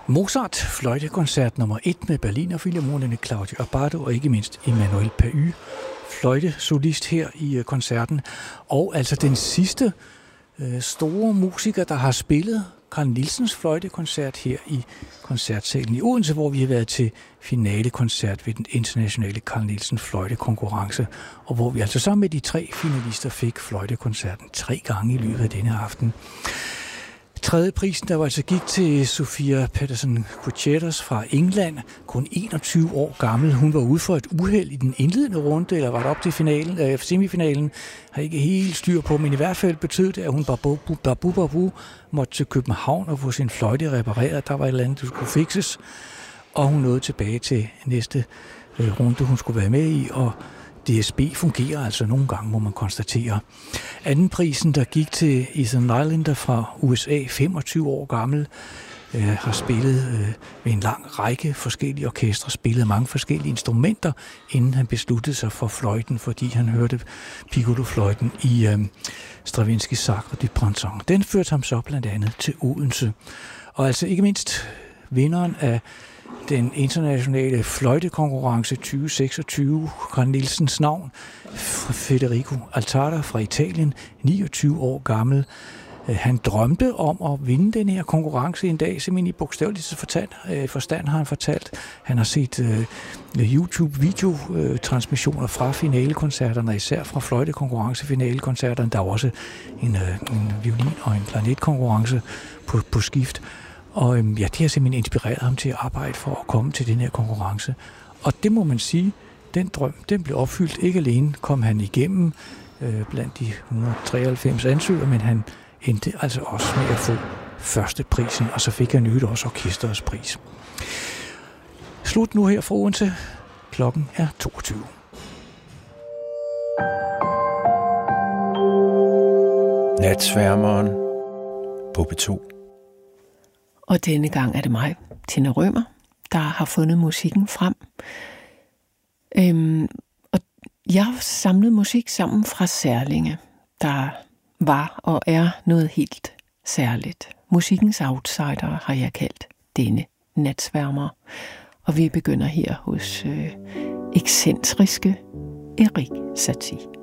Mozart, fløjtekoncert nummer 1 med Berliner Philharmonikerne Claudio Abbado og ikke mindst Emmanuel Pahud, fløjtesolist her i koncerten. Og altså den sidste store musiker, der har spillet Carl Nielsens fløjtekoncert her i koncertsalen i Odense, hvor vi har været til finalekoncert ved den internationale Carl Nielsen fløjtekonkurrence, og hvor vi altså sammen med de 3 finalister fik fløjtekoncerten 3 gange i løbet af denne aften. Tredje prisen, der var altså gik til Sofia Pedersen Gutierrez fra England, kun 21 år gammel. Hun var ude for et uheld i den indledende runde, eller var det op til semifinalen, har ikke helt styr på, men i hvert fald betød det, at hun babu måtte til København og få sin fløjte repareret. Der var et eller andet, der skulle fikses, og hun nåede tilbage til næste runde, hun skulle være med i, og DSB fungerer altså nogle gange, må man konstatere. Anden prisen, der gik til Ethan Nylander fra USA, 25 år gammel, har spillet ved en lang række forskellige orkestre, spillet mange forskellige instrumenter, inden han besluttede sig for fløjten, fordi han hørte piccolofløjten i Stravinsky Sacre du Printemps. Den førte ham så blandt andet til Odense. Og altså ikke mindst vinderen af den internationale fløjtekonkurrence 2026, Carl Nielsens navn, Federico Altara fra Italien, 29 år gammel. Han drømte om at vinde den her konkurrence en dag, simpelthen i bogstaveligt forstand har han fortalt. Han har set YouTube-videotransmissioner fra finalekoncerterne, især fra fløjtekonkurrence-finalekoncerterne. Der er også en violin- og en klarinetkonkurrence på skift. Og det har simpelthen inspireret ham til at arbejde for at komme til den her konkurrence. Og det må man sige, den drøm, den blev opfyldt. Ikke alene kom han igennem blandt de 193 ansøgere, men han endte altså også med at få førsteprisen, og så fik han nyt også orkesterets pris. Slut nu her fra Odense. Klokken er 22. Natsværmeren på P2. Og denne gang er det mig, Tina Rømer, der har fundet musikken frem. Og jeg har samlet musik sammen fra Særlinge, der var og er noget helt særligt. Musikkens outsider har jeg kaldt denne natsværmer. Og vi begynder her hos ekscentriske Erik Satie.